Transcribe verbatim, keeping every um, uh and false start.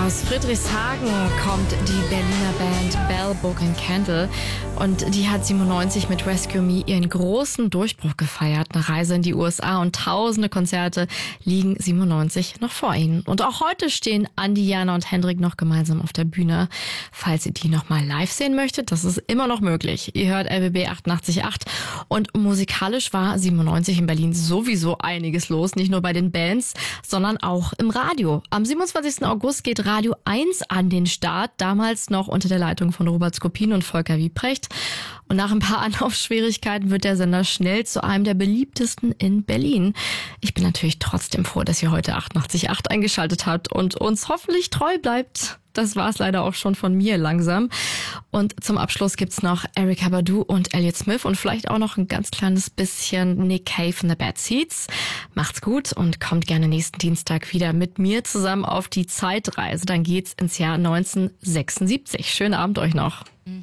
Aus Friedrichshagen kommt die Berliner Band Bell, Book and Candle und die hat siebenundneunzig mit Rescue Me ihren großen Durchbruch gefeiert. Eine Reise in die U S A und tausende Konzerte liegen siebenundneunzig noch vor ihnen. Und auch heute stehen Andi, Jana und Hendrik noch gemeinsam auf der Bühne. Falls ihr die noch mal live sehen möchtet, das ist immer noch möglich. Ihr hört R B B achtundachtzig Komma acht und musikalisch war siebenundneunzig in Berlin sowieso einiges los. Nicht nur bei den Bands, sondern auch im Radio. Am siebenundzwanzigsten August geht Radio eins an den Start, damals noch unter der Leitung von Robert Skopin und Volker Wiebrecht. Und nach ein paar Anlaufschwierigkeiten wird der Sender schnell zu einem der beliebtesten in Berlin. Ich bin natürlich trotzdem froh, dass ihr heute achtundachtzig Komma acht eingeschaltet habt und uns hoffentlich treu bleibt. Das war es leider auch schon von mir langsam. Und zum Abschluss gibt's noch Erykah Badu und Elliott Smith und vielleicht auch noch ein ganz kleines bisschen Nick Cave von The Bad Seeds. Macht's gut und kommt gerne nächsten Dienstag wieder mit mir zusammen auf die Zeitreise. Dann geht's ins Jahr neunzehnhundertsechsundsiebzig. Schönen Abend euch noch.